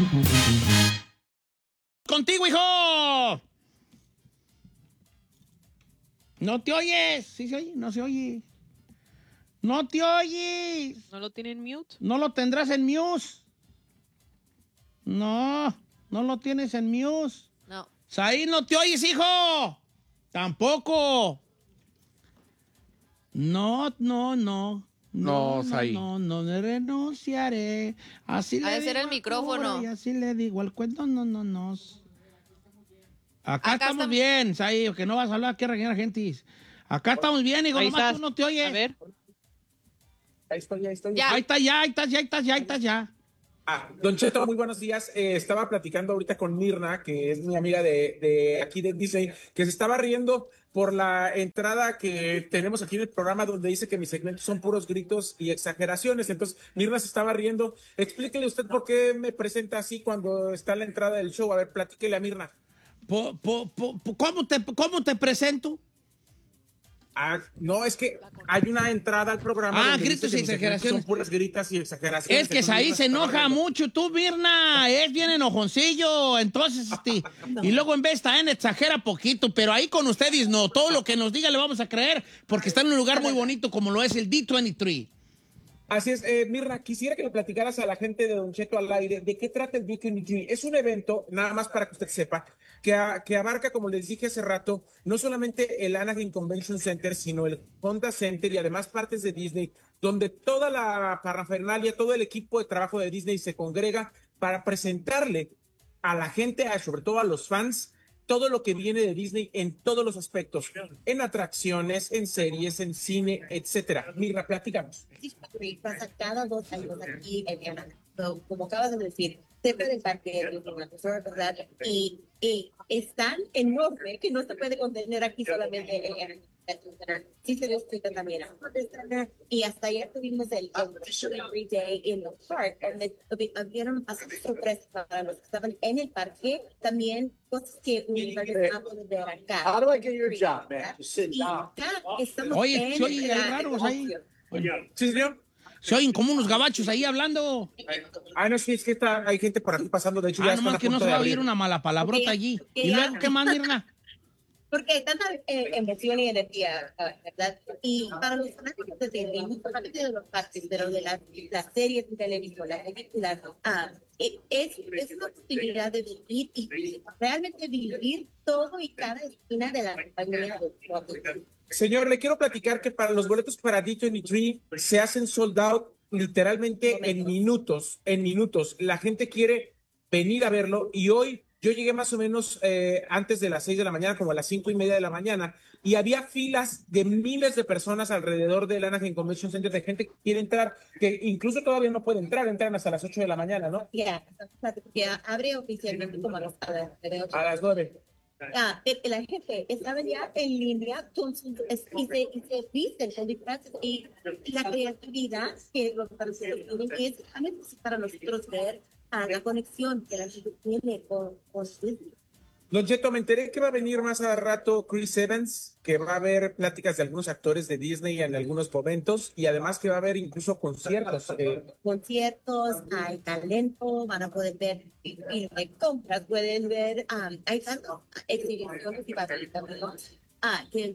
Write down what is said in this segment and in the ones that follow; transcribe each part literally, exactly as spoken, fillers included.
Contigo, hijo. No te oyes. Sí se oye, no se oye. No te oyes. ¿No lo tienen mute? No lo tendrás en mute. No, no lo tienes en mute. No. Saí, no te oyes, hijo. Tampoco. No, no, no. No, No, no, Saí. no, no, no renunciaré. Así Ha le de ser digo el a micrófono. Cora y así le digo al cuento, no, no, no. Acá, Acá estamos estamos- bien, Saí, que no vas a hablar, que regañar gente. Acá estamos bien, hijo, Ahí nomás estás. tú no te oyes. A ver. Ahí estoy, ahí estoy. Ya. Ahí está ya, ahí estás ya, ahí estás ya, ahí estás ya. Ah, Don Cheto, muy buenos días. Eh, estaba platicando ahorita con Mirna, que es mi amiga de, de aquí de Disney, que se estaba riendo por la entrada que tenemos aquí en el programa donde dice que mis segmentos son puros gritos y exageraciones. Entonces, Mirna se estaba riendo. Explíquele usted por qué me presenta así cuando está la entrada del show. A ver, platíquele a Mirna. Po- po- po- po- ¿cómo, te, ¿Cómo te presento? Ah, no, es que hay una entrada al programa. Ah, donde dice gritos que y mis segmentos exageraciones. Son puras gritas y exageraciones. Es que Entonces, ahí Mirna se estaba enoja riendo. mucho tú, Mirna. Es bien enojoncillo. Entonces, este, y luego en vez está en exagera poquito, pero ahí con ustedes no. Todo lo que nos diga le vamos a creer porque está en un lugar muy bonito como lo es el D veintitrés. Así es, eh, Mirna, quisiera que le platicaras a la gente de Don Cheto al aire de qué trata el D veintitrés. Es un evento, nada más para que usted sepa, que, a- que abarca, como les dije hace rato, no solamente el Anaheim Convention Center, sino el Honda Center y además partes de Disney, donde toda la parafernalia, todo el equipo de trabajo de Disney se congrega para presentarle a la gente, a- sobre todo a los fans, todo lo que viene de Disney en todos los aspectos, en atracciones, en series, en cine, etcétera. Mirna, platicamos. Discovery pasa cada dos años aquí en Anaheim. So, como acabas de decir, cerca del parque de los ¿verdad? Y, y es tan enorme que no se puede contener aquí solamente en Anaheim. Sí se disfruta también. Y hasta ayer tuvimos el Discovery Day in the Park, donde hubieron bastantes sorpresas para los que estaban en el parque. También cosas que uno va a poder ver acá. How do I get your job, man? Just sit Y down. acá estamos Oye, en se oye la- raros ahí. ¿Sí, señor? Se oyen como unos gabachos ahí hablando. Ah, no, sí, es que está, hay gente por aquí pasando. De hecho, ya Ah, están nomás a que no punto se de va a oír abrir. una mala palabrota Ok, allí. ok, ¿Y ya. luego qué más, Mirna? Porque hay tanta eh, emoción y energía, ah, ¿verdad? Y para los fanáticos de Disney, no solamente de los parques, pero de las, las series de televisión, las películas, ah, eh, es, es una oportunidad de vivir y realmente vivir todo y cada esquina de la compañía de Disney. Señor, le quiero platicar que para los boletos para D veintitrés se hacen sold out literalmente en minutos, en minutos. La gente quiere venir a verlo y hoy yo llegué más o menos eh, antes de las seis de la mañana, como a las cinco y media de la mañana, y había filas de miles de personas alrededor del Anaheim Convention Center de gente que quiere entrar, que incluso todavía no puede entrar, entran hasta las ocho de la mañana, ¿no? Ya, ya abre oficialmente como a las, a las, A las nueve. Ah, eh, la gente estaba ya en línea con sus, es- y, se, y se visten con disfraces y la creatividad que los parecidos tienen es realmente para nosotros ver a la conexión que la gente tiene con, con Disney. Don Cheto, me enteré que va a venir más a rato Chris Evans, que va a haber pláticas de algunos actores de Disney en algunos momentos y además que va a haber incluso conciertos. eh, Conciertos, hay talento, van a poder ver y y de compras, pueden ver, ah, hay tantas exhibiciones y participaciones ah, que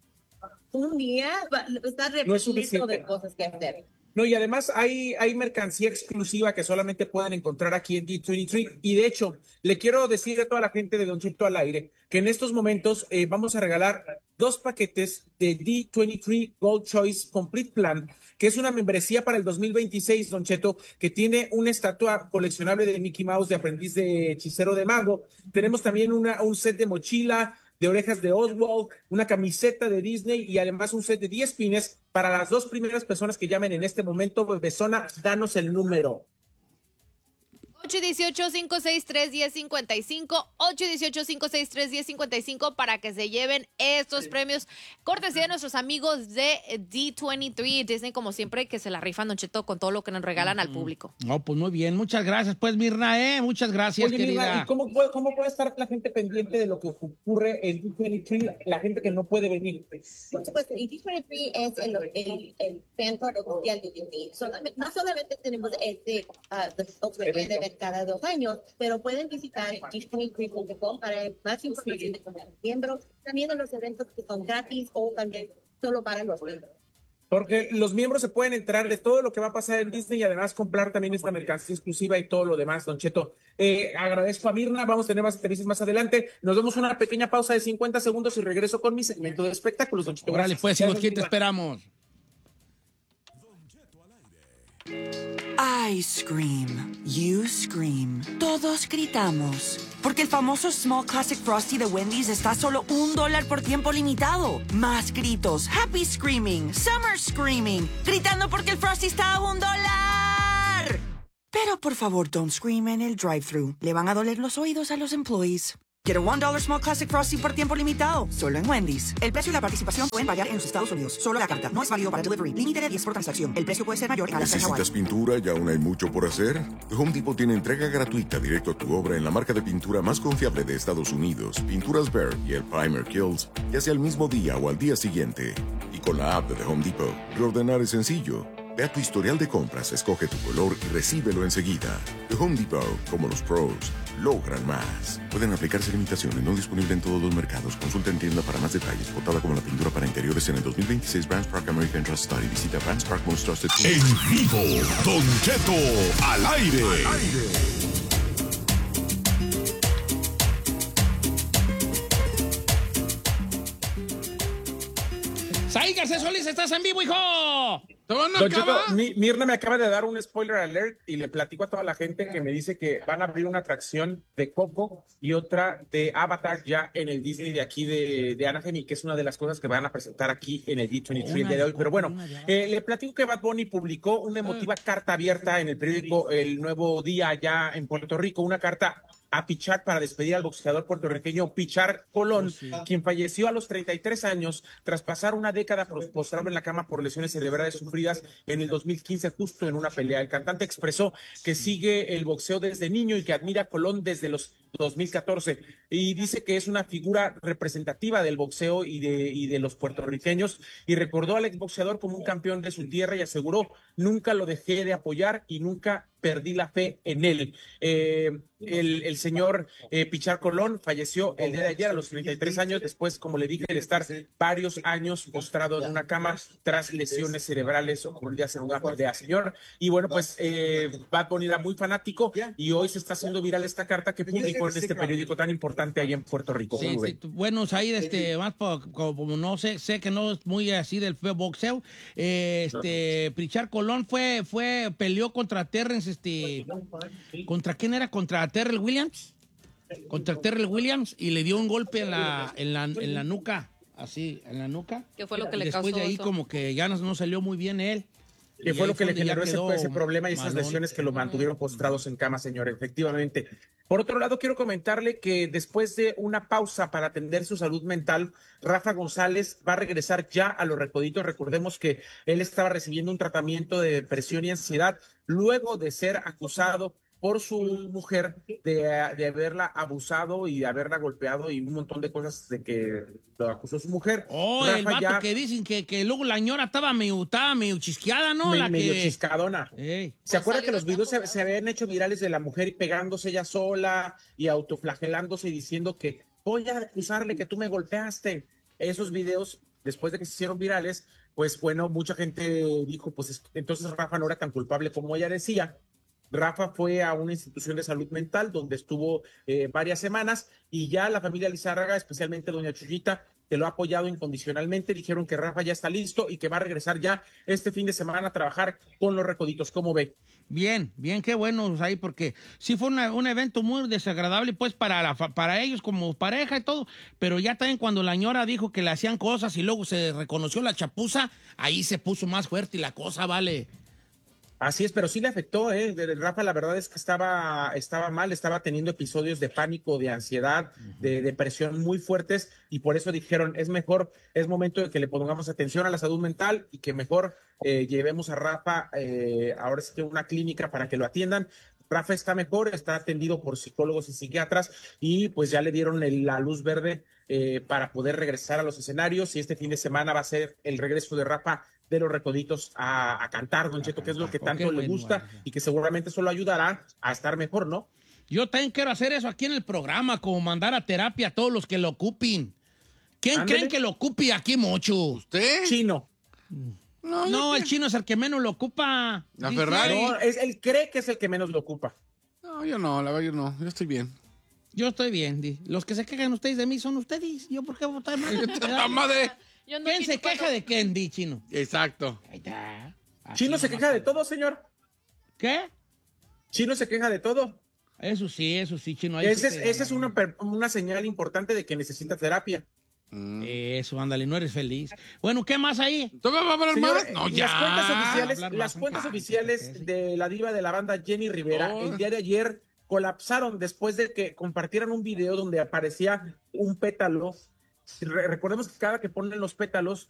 un día va, está No es repleto suficiente. de cosas que hacer. No, y además hay, hay mercancía exclusiva que solamente pueden encontrar aquí en D veintitrés. Y de hecho, le quiero decir a toda la gente de Don Cheto al aire que en estos momentos eh, vamos a regalar dos paquetes de D veintitrés Gold Choice Complete Plan, que es una membresía para el dos mil veintiséis, Don Cheto, que tiene una estatua coleccionable de Mickey Mouse de aprendiz de hechicero de mago. Tenemos también una, un set de mochila, de orejas de Oswald, una camiseta de Disney y además un set de diez pines para las dos primeras personas que llamen en este momento. Besona, danos el número. ocho uno ocho, cinco seis tres, uno cero cinco cinco, ocho uno ocho, cinco seis tres, uno cero cinco cinco para que se lleven estos premios. Cortesía de nuestros amigos de D veintitrés. Disney, como siempre, que se la rifan, Don Cheto, con todo lo que nos regalan al público. No, pues muy bien. Muchas gracias, pues, Mirna, ¿eh? Muchas gracias, Oye, querida. Mirna, ¿y cómo puede, cómo puede estar la gente pendiente de lo que ocurre en D veintitrés, la gente que no puede venir? Por supuesto, y D veintitrés es el, el, el fan club oficial de Disney. Solamente, no solamente tenemos este uh, the- el evento cada dos años, pero pueden visitar G twenty three punto com para más información de cómo ser miembro, también de los eventos que son gratis o también solo para los miembros. Porque los miembros se pueden enterar de todo lo que va a pasar en Disney y además comprar también esta mercancía exclusiva y todo lo demás, Don Cheto. Eh, agradezco a Mirna, vamos a tener más entrevistas más adelante. Nos damos una pequeña pausa de cincuenta segundos y regreso con mi segmento de espectáculos, Don Cheto. Órale, pues, hijos, ¿quién te esperamos? Ice Cream. You scream. Todos gritamos. Porque el famoso Small Classic Frosty de Wendy's está a solo un dólar por tiempo limitado. Más gritos. Happy Screaming. Summer Screaming. Gritando porque el Frosty está a un dólar. Pero por favor, don't scream en el drive-thru. Le van a doler los oídos a los employees. Quiero un dólar Small Classic Frosty por tiempo limitado. Solo en Wendy's. El precio y la participación pueden variar en los Estados Unidos. Solo la carta. No es válido para delivery. Límite de diez por transacción. El precio puede ser mayor a la ¿Necesitas pintura y aún hay mucho por hacer? Home Depot tiene entrega gratuita directo a tu obra en la marca de pintura más confiable de Estados Unidos, Pinturas Behr y el Primer Kills, ya sea el mismo día o al día siguiente. Y con la app de The Home Depot, reordenar es sencillo. Ve a tu historial de compras, escoge tu color y recíbelo enseguida. The Home Depot, como los pros, logran más. Pueden aplicarse limitaciones, no disponible en todos los mercados. Consulta en tienda para más detalles. Votada como la pintura para interiores en el dos mil veintiséis Brands Park American Trust Study. Visita Brands Park Most Trusted. En vivo, Don Cheto al aire. Al aire. ¡Saí Garcés Solís, estás en vivo, hijo! No, no Don Cheto, mi, Mirna me acaba de dar un spoiler alert y le platico a toda la gente que me dice que van a abrir una atracción de Coco y otra de Avatar ya en el Disney de aquí de, de Anaheim, y que es una de las cosas que van a presentar aquí en el D veintitrés el día de hoy. Pero bueno, eh, le platico que Bad Bunny publicó una emotiva carta abierta en el periódico El Nuevo Día allá en Puerto Rico, una carta a Pichar para despedir al boxeador puertorriqueño Pichar Colón, oh, sí. quien falleció a los treinta y tres años tras pasar una década postrado en la cama por lesiones cerebrales sufridas en el dos mil quince justo en una pelea. El cantante expresó que sigue el boxeo desde niño y que admira a Colón desde los dos mil catorce y dice que es una figura representativa del boxeo y de, y de los puertorriqueños, y recordó al exboxeador como un campeón de su tierra y aseguró: nunca lo dejé de apoyar y nunca perdí la fe en él. Eh, el, el señor eh, Pichar Colón falleció el día de ayer a los treinta y tres años, después, como le dije, de estar varios años postrado en una cama tras lesiones cerebrales ocurridas en una pelea, señor. Y bueno, pues eh, Bad Bunny era muy fanático y hoy se está haciendo viral esta carta que publicó en este periódico tan importante ahí en Puerto Rico. Sí, sí, bueno, ahí este, más por, como no sé, sé que no es muy así del boxeo, eh, este, Pichar Colón fue, fue, peleó contra Terrence, este, ¿contra quién era? Contra Terrell Williams, contra Terrell Williams, y le dio un golpe en la, en la, en la nuca, así, en la nuca. ¿Qué fue lo que le Después causó de ahí eso? como que ya no, no salió muy bien él. Que fue lo que le generó ese, quedó ese problema y esas malón. lesiones que lo mantuvieron postrados en cama, señor, efectivamente. Por otro lado, quiero comentarle que después de una pausa para atender su salud mental, Rafa González va a regresar ya a Los Recoditos. Recordemos que él estaba recibiendo un tratamiento de depresión y ansiedad luego de ser acusado por su mujer de, de haberla abusado y de haberla golpeado y un montón de cosas de que lo acusó su mujer. Oh, Rafa el vato ya, que dicen que, que luego la ñora estaba medio, estaba medio chisqueada, ¿no? me, la medio que... chiscadona. Ey. ¿Se acuerda que salió los videos se, jugando. se habían hecho virales de la mujer y pegándose ella sola y autoflagelándose y diciendo que voy a acusarle que tú me golpeaste? Esos videos, después de que se hicieron virales, pues bueno, mucha gente dijo, pues es- entonces Rafa no era tan culpable como ella decía. Rafa fue a una institución de salud mental donde estuvo eh, varias semanas, y ya la familia Lizárraga, especialmente doña Chuyita, que lo ha apoyado incondicionalmente, dijeron que Rafa ya está listo y que va a regresar ya este fin de semana a trabajar con Los Recoditos. ¿Cómo ve? Bien, bien, qué bueno ahí, porque sí fue una- un evento muy desagradable, pues, para, la, fa- para ellos como pareja y todo, pero ya también cuando la ñora dijo que le hacían cosas y luego se reconoció la chapuza, ahí se puso más fuerte y la cosa, vale. Así es, pero sí le afectó, ¿eh? De- de Rafa, la verdad es que estaba, estaba mal, estaba teniendo episodios de pánico, de ansiedad, de depresión muy fuertes, y por eso dijeron, es mejor, es momento de que le pongamos atención a la salud mental y que mejor eh, llevemos a Rafa eh, ahora sí que a una clínica para que lo atiendan. Rafa está mejor, está atendido por psicólogos y psiquiatras, y pues ya le dieron el- la luz verde eh, para poder regresar a los escenarios, y este fin de semana va a ser el regreso de Rafa de los Recoditos a, a cantar, Don Cheto, que es lo que tanto Ok, le bueno, gusta bueno. y que seguramente eso lo ayudará a estar mejor, ¿no? Yo también quiero hacer eso aquí en el programa, como mandar a terapia a todos los que lo ocupen. ¿Quién Ándale. creen que lo ocupe aquí mucho? ¿Usted? Chino. No, yo No, qué. el chino es el que menos lo ocupa. La Dice Ferrari. ahí. No, es, él cree que es el que menos lo ocupa. No, yo no, la verdad yo no. Yo estoy bien. Yo estoy bien. di. Los que se quejan ustedes de mí son ustedes. ¿Yo por qué voy a estar mal? ¡La madre! Yo ando ¿Quién aquí se chupando. queja de quién, di, chino? Exacto. Ahí está. Así Chino se nomás. queja de todo, señor. ¿Qué? Chino se queja de todo. Eso sí, eso sí, chino. ahí Esa sí es, te- esa es una, per- una señal importante de que necesita terapia. Eso, ándale, no eres feliz. Bueno, ¿qué más ahí? ¿Todavía va a hablar Señor, más? No, las ya. cuentas oficiales, Hablar las más, cuentas ah, oficiales sí. de la diva de la banda Jenny Rivera Oh. el día de ayer colapsaron después de que compartieran un video donde aparecía un pétalo. Re- recordemos que cada que ponen los pétalos